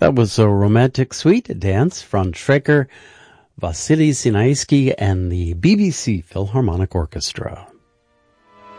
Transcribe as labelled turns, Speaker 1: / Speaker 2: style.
Speaker 1: That was a romantic suite dance from Streicher, Vasily Sinaisky, and the BBC Philharmonic Orchestra.